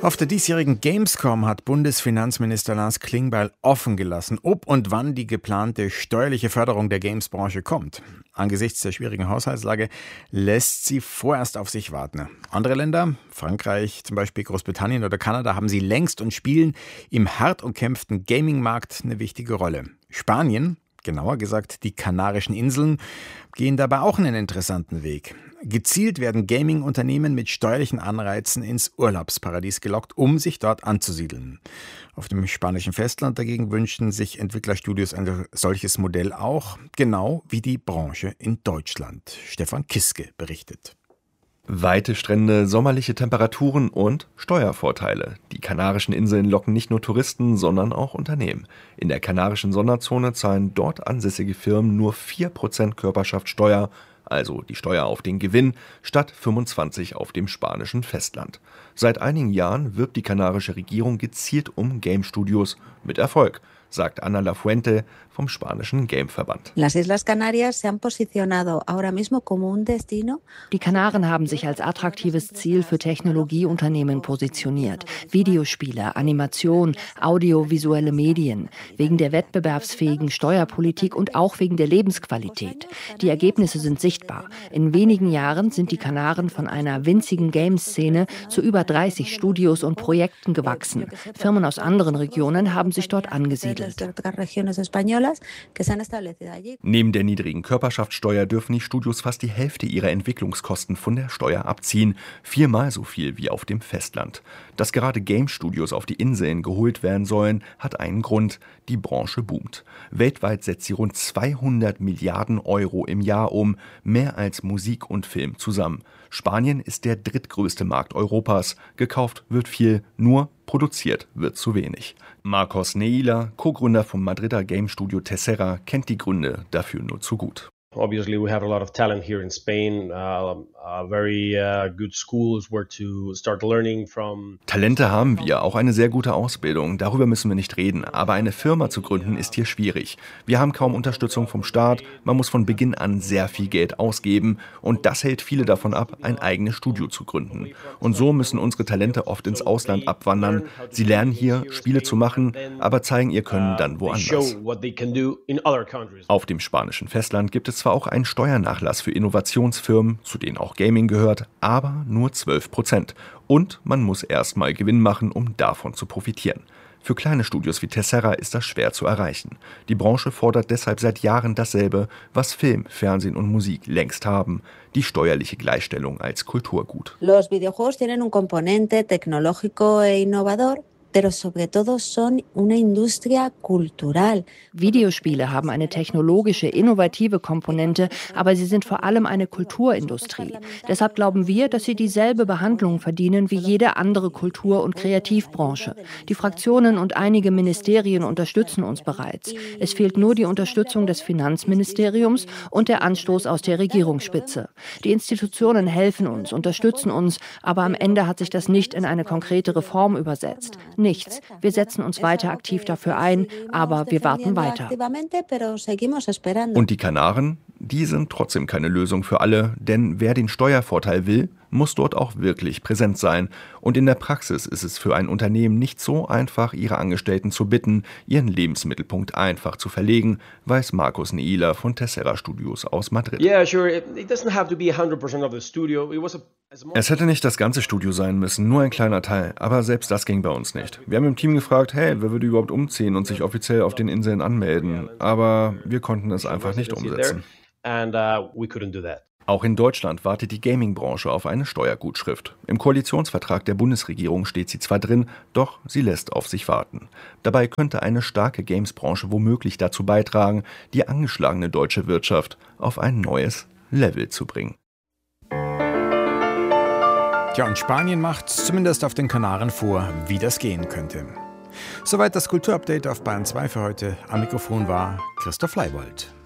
Auf der diesjährigen Gamescom hat Bundesfinanzminister Lars Klingbeil offen gelassen, ob und wann die geplante steuerliche Förderung der Gamesbranche kommt. Angesichts der schwierigen Haushaltslage lässt sie vorerst auf sich warten. Andere Länder, Frankreich, zum Beispiel Großbritannien oder Kanada, haben sie längst und spielen im hart umkämpften Gaming-Markt eine wichtige Rolle. Spanien, genauer gesagt die Kanarischen Inseln, gehen dabei auch einen interessanten Weg. Gezielt werden Gaming-Unternehmen mit steuerlichen Anreizen ins Urlaubsparadies gelockt, um sich dort anzusiedeln. Auf dem spanischen Festland dagegen wünschen sich Entwicklerstudios ein solches Modell auch, genau wie die Branche in Deutschland. Stefan Kiske berichtet. Weite Strände, sommerliche Temperaturen und Steuervorteile. Die Kanarischen Inseln locken nicht nur Touristen, sondern auch Unternehmen. In der kanarischen Sonderzone zahlen dort ansässige Firmen nur 4% Körperschaftssteuer, also die Steuer auf den Gewinn, statt 25% auf dem spanischen Festland. Seit einigen Jahren wirbt die kanarische Regierung gezielt um Game-Studios mit Erfolg, sagt Ana Lafuente vom spanischen Gameverband. Die Kanaren haben sich als attraktives Ziel für Technologieunternehmen positioniert. Videospiele, Animation, audiovisuelle Medien, wegen der wettbewerbsfähigen Steuerpolitik und auch wegen der Lebensqualität. Die Ergebnisse sind sichtbar. In wenigen Jahren sind die Kanaren von einer winzigen Games-Szene zu über 30 Studios und Projekten gewachsen. Firmen aus anderen Regionen haben sich dort angesiedelt. Neben der niedrigen Körperschaftssteuer dürfen die Studios fast die Hälfte ihrer Entwicklungskosten von der Steuer abziehen, 4-mal so viel wie auf dem Festland. Dass gerade Game-Studios auf die Inseln geholt werden sollen, hat einen Grund: die Branche boomt. Weltweit setzt sie rund 200 Milliarden Euro im Jahr um, mehr als Musik und Film zusammen. Spanien ist der drittgrößte Markt Europas. Gekauft wird viel, nur produziert wird zu wenig. Marcos Neila, Co-Gründer vom Madrider Game-Studio Tessera, kennt die Gründe dafür nur zu gut. Obviously, we have a lot of talent here in Spain. Very good schools where to start learning from. Talente haben wir, auch eine sehr gute Ausbildung. Darüber müssen wir nicht reden. Aber eine Firma zu gründen ist hier schwierig. Wir haben kaum Unterstützung vom Staat. Man muss von Beginn an sehr viel Geld ausgeben. Und das hält viele davon ab, ein eigenes Studio zu gründen. Und so müssen unsere Talente oft ins Ausland abwandern. Sie lernen hier, Spiele zu machen, aber zeigen ihr Können dann woanders. Auf dem spanischen Festland gibt es zwar auch einen Steuernachlass für Innovationsfirmen, zu denen auch Gaming gehört, aber nur 12%. Und man muss erst mal Gewinn machen, um davon zu profitieren. Für kleine Studios wie Tessera ist das schwer zu erreichen. Die Branche fordert deshalb seit Jahren dasselbe, was Film, Fernsehen und Musik längst haben: die steuerliche Gleichstellung als Kulturgut. Los videojuegos tienen un componente tecnológico e innovador. Pero sobre todo son una industria cultural. Videospiele haben eine technologische, innovative Komponente, aber sie sind vor allem eine Kulturindustrie. Deshalb glauben wir, dass sie dieselbe Behandlung verdienen wie jede andere Kultur- und Kreativbranche. Die Fraktionen und einige Ministerien unterstützen uns bereits. Es fehlt nur die Unterstützung des Finanzministeriums und der Anstoß aus der Regierungsspitze. Die Institutionen helfen uns, unterstützen uns, aber am Ende hat sich das nicht in eine konkrete Reform übersetzt. Nichts. Wir setzen uns weiter aktiv dafür ein, aber wir warten weiter. Und die Kanaren? Die sind trotzdem keine Lösung für alle, denn wer den Steuervorteil will, muss dort auch wirklich präsent sein. Und in der Praxis ist es für ein Unternehmen nicht so einfach, ihre Angestellten zu bitten, ihren Lebensmittelpunkt einfach zu verlegen, weiß Marcos Neila von Tessera Studios aus Madrid. Es hätte nicht das ganze Studio sein müssen, nur ein kleiner Teil. Aber selbst das ging bei uns nicht. Wir haben im Team gefragt, hey, wer würde überhaupt umziehen und sich offiziell auf den Inseln anmelden? Aber wir konnten es einfach nicht umsetzen. Auch in Deutschland wartet die Gaming-Branche auf eine Steuergutschrift. Im Koalitionsvertrag der Bundesregierung steht sie zwar drin, doch sie lässt auf sich warten. Dabei könnte eine starke Games-Branche womöglich dazu beitragen, die angeschlagene deutsche Wirtschaft auf ein neues Level zu bringen. Tja, und Spanien macht zumindest auf den Kanaren vor, wie das gehen könnte. Soweit das Kulturupdate auf Bayern 2 für heute. Am Mikrofon war Christoph Leibold.